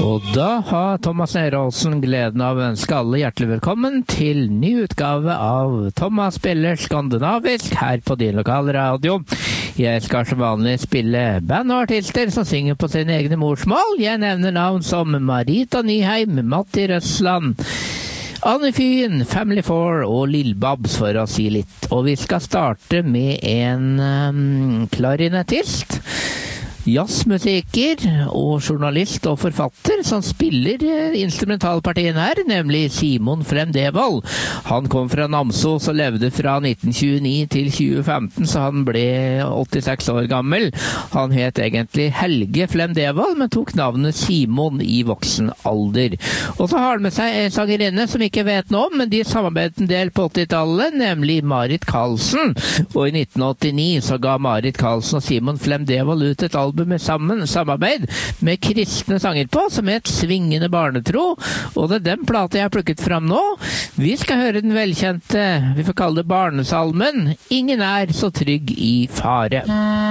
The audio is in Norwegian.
Og da har Thomas Nerholsen gleden av å ønske alle hjertelig velkommen til ny utgave av Thomas spiller skandinavisk her på din lokale radio. Jeg skal som vanlig spille band og artister som synger på sine egne morsmål. Jeg nevner navn som Marita Nyheim, Matti Røsland, Anne Fyn, Family 4 og Lillbabs, for å si litt. Og vi skal starte med en klarinettist, jazzmusiker og journalist og forfatter som spiller instrumentalpartien her, nemlig Simon Flem Devold. Han kom fra Namsos og levde fra 1929 til 2015, så han ble 86 år gammel. Han het egentlig Helge Flem Devold, men tok navnet Simon i voksen alder. Og så har han med seg en sangerinne som ikke vet noe om, men de samarbeidet en del på 80-tallet, nemlig Marit Karlsen. Og i 1989 så ga Marit Karlsen og Simon Flem Devold ut et album med samarbeid med kristne sanger på, som het Svingende barnetro, og det er den plata jeg har plukket fram nå. Vi skal høre den velkjente, vi får kalle det barnesalmen, Ingen er så trygg i fare.